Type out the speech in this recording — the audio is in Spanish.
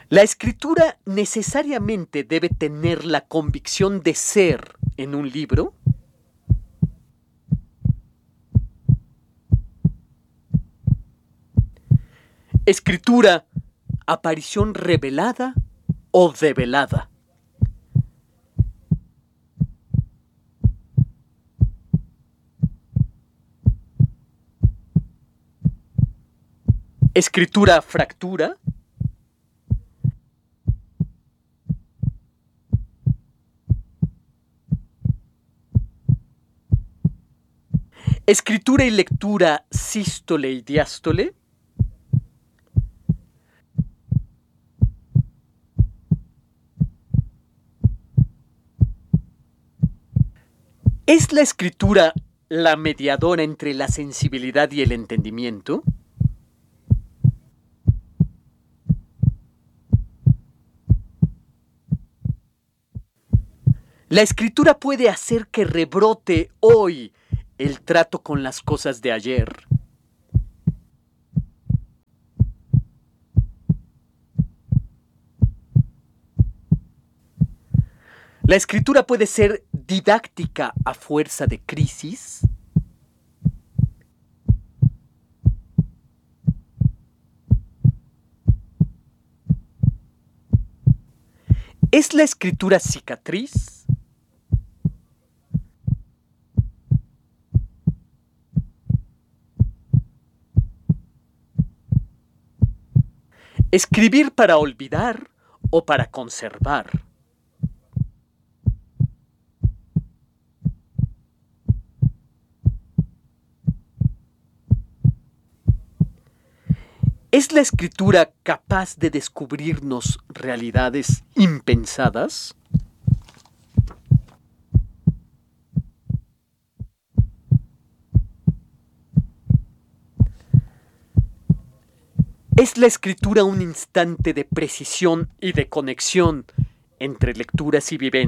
La escritura necesariamente debe tener la convicción de ser en un libro. Escritura, aparición revelada o develada. Escritura fractura. Escritura y lectura sístole y diástole. ¿Es la escritura la mediadora entre la sensibilidad y el entendimiento? La escritura puede hacer que rebrote hoy el trato con las cosas de ayer. La escritura puede ser didáctica a fuerza de crisis. ¿Es la escritura cicatriz? ¿Escribir para olvidar o para conservar? ¿Es la escritura capaz de descubrirnos realidades impensadas? ¿Es la escritura un instante de precisión y de conexión entre lecturas y vivencias?